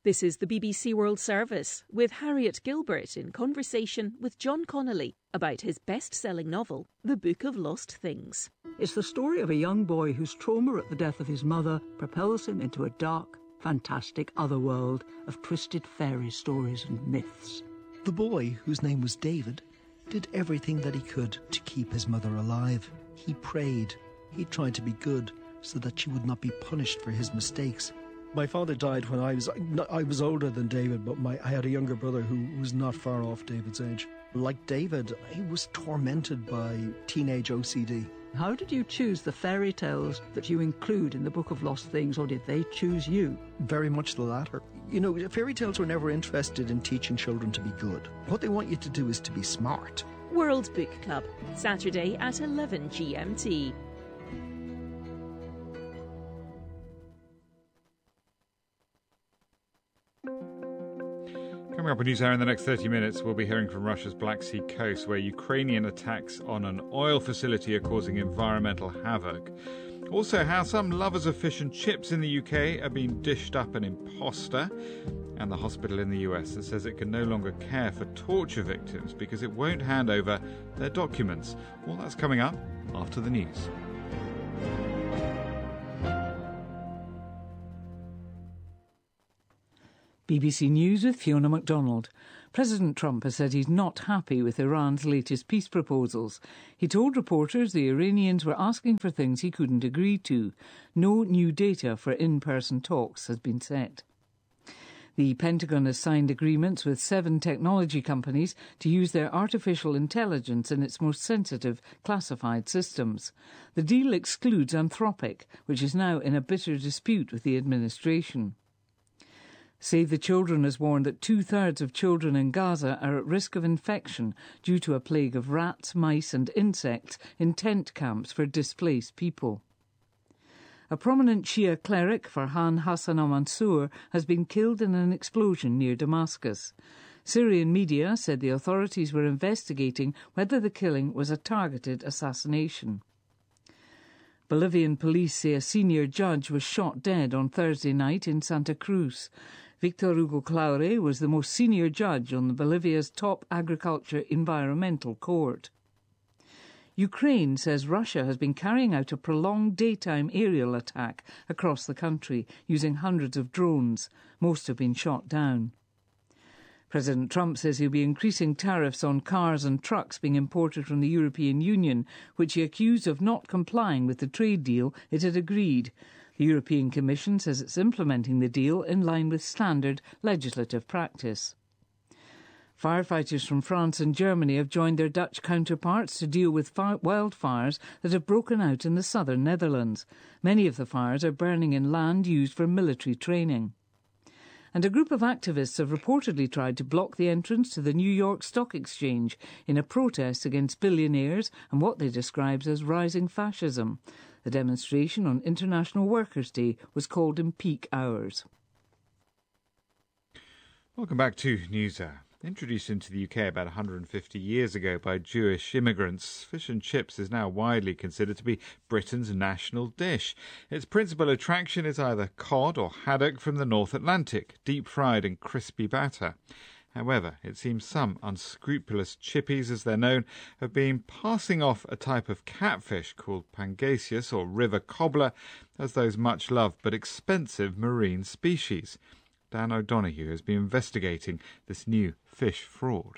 This is the BBC World Service, with Harriet Gilbert in conversation with John Connolly about his best-selling novel, The Book of Lost Things. It's the story of a young boy whose trauma at the death of his mother propels him into a dark, fantastic otherworld of twisted fairy stories and myths. The boy, whose name was David, did everything that he could to keep his mother alive. He prayed. He tried to be good so that she would not be punished for his mistakes. My father died when I was older than David, but I had a younger brother who was not far off David's age. Like David, he was tormented by teenage OCD. How did you choose the fairy tales that you include in the Book of Lost Things, or did they choose you? Very much the latter. You know, fairy tales were never interested in teaching children to be good. What they want you to do is to be smart. World Book Club, Saturday at 11 GMT. Coming up on NewsHour in the next 30 minutes, we'll be hearing from Russia's Black Sea coast, where Ukrainian attacks on an oil facility are causing environmental havoc. Also, how some lovers of fish and chips in the UK are being dished up an imposter. And the hospital in the US that says it can no longer care for torture victims because it won't hand over their documents. All that's coming up after the news. BBC News with Fiona MacDonald. President Trump has said he's not happy with Iran's latest peace proposals. He told reporters the Iranians were asking for things he couldn't agree to. No new data for in-person talks has been set. The Pentagon has signed agreements with 7 technology companies to use their artificial intelligence in its most sensitive classified systems. The deal excludes Anthropic, which is now in a bitter dispute with the administration. Save the Children has warned that 2/3 of children in Gaza are at risk of infection due to a plague of rats, mice and insects in tent camps for displaced people. A prominent Shia cleric, Farhan Hassan al-Mansour, has been killed in an explosion near Damascus. Syrian media said the authorities were investigating whether the killing was a targeted assassination. Bolivian police say a senior judge was shot dead on Thursday night in Santa Cruz. Victor Hugo Claure was the most senior judge on Bolivia's top agriculture environmental court. Ukraine says Russia has been carrying out a prolonged daytime aerial attack across the country using hundreds of drones. Most have been shot down. President Trump says he'll be increasing tariffs on cars and trucks being imported from the European Union, which he accused of not complying with the trade deal it had agreed. The European Commission says it's implementing the deal in line with standard legislative practice. Firefighters from France and Germany have joined their Dutch counterparts to deal with wildfires that have broken out in the southern Netherlands. Many of the fires are burning in land used for military training. And a group of activists have reportedly tried to block the entrance to the New York Stock Exchange in a protest against billionaires and what they describe as rising fascism. The demonstration on International Workers' Day was called in peak hours. Welcome back to NewsHour. Introduced into the UK about 150 years ago by Jewish immigrants, fish and chips is now widely considered to be Britain's national dish. Its principal attraction is either cod or haddock from the North Atlantic, deep-fried in crispy batter. However, it seems some unscrupulous chippies, as they're known, have been passing off a type of catfish called Pangasius or river cobbler as those much-loved but expensive marine species. Dan O'Donoghue has been investigating this new fish fraud.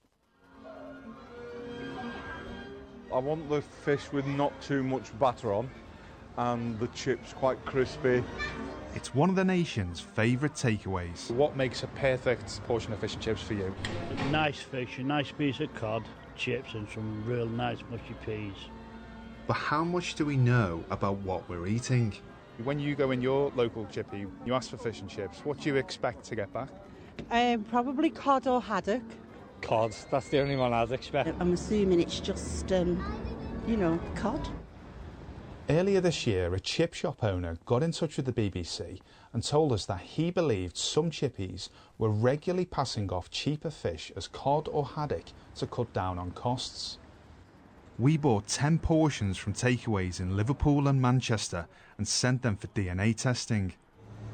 I want the fish with not too much batter on and the chips quite crispy. It's one of the nation's favourite takeaways. What makes a perfect portion of fish and chips for you? Nice fish, a nice piece of cod, chips and some real nice mushy peas. But how much do we know about what we're eating? When you go in your local chippy, you ask for fish and chips, what do you expect to get back? Probably cod or haddock. Cod, that's the only one I'd expect. I'm assuming it's just, cod. Earlier this year, a chip shop owner got in touch with the BBC and told us that he believed some chippies were regularly passing off cheaper fish as cod or haddock to cut down on costs. We bought 10 portions from takeaways in Liverpool and Manchester and sent them for DNA testing.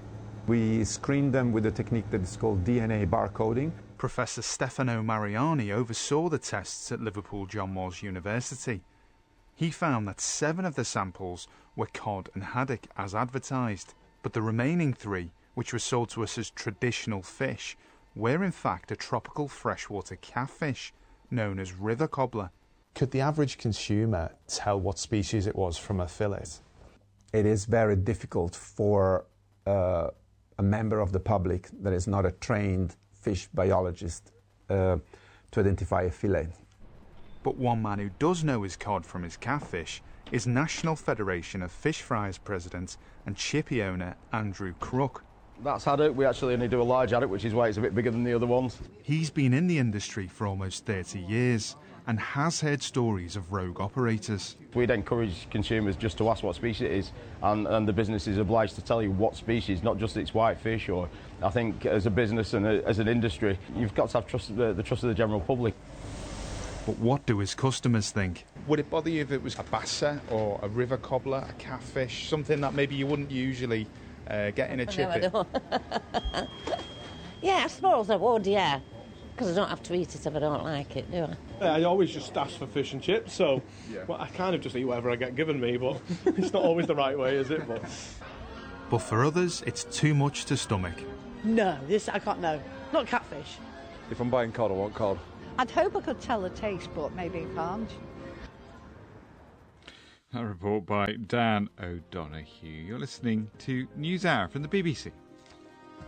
We screened them with a technique that is called DNA barcoding. Professor Stefano Mariani oversaw the tests at Liverpool John Moores University. He found that 7 of the samples were cod and haddock as advertised, but the remaining 3, which were sold to us as traditional fish, were in fact a tropical freshwater catfish known as river cobbler. Could the average consumer tell what species it was from a fillet? It is very difficult for a member of the public that is not a trained fish biologist to identify a fillet. But one man who does know his cod from his catfish is National Federation of Fish Fryers President and chippy owner Andrew Crook. That's haddock. We actually only do a large haddock, which is why it's a bit bigger than the other ones. He's been in the industry for almost 30 years and has heard stories of rogue operators. We'd encourage consumers just to ask what species it is, and the business is obliged to tell you what species, not just it's white fish. Or I think as a business and as an industry, you've got to have trust, the trust of the general public. But what do his customers think? Would it bother you if it was a bassa or a river cobbler, a catfish, something that maybe you wouldn't usually get in a chippy? No, yeah, I suppose I would, yeah. Because I don't have to eat it if I don't like it, do I? I always just ask for fish and chips, so well, I kind of just eat whatever I get given me, but it's not always the right way, is it? But for others, it's too much to stomach. No, this I can't know. Not catfish. If I'm buying cod, I want cod. I'd hope I could tell the taste, but maybe I can't. A report by Dan O'Donoghue. You're listening to NewsHour from the BBC.